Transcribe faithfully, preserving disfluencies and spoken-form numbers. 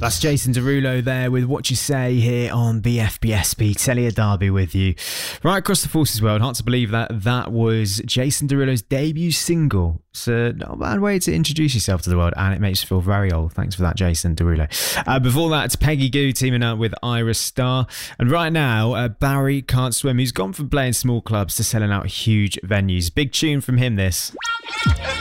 That's Jason Derulo there with What You Say here on B F B S B. Telly Derby with you. Right across the Forces world, hard to believe that that was Jason Derulo's debut single. So not a bad way to introduce yourself to the world, and it makes you feel very old. Thanks for that, Jason Derulo. Uh, before that, it's Peggy Gou teaming up with Ira Starr. And right now, uh, Barry Can't Swim, who's gone from playing small clubs to selling out huge venues. Big tune from him, this.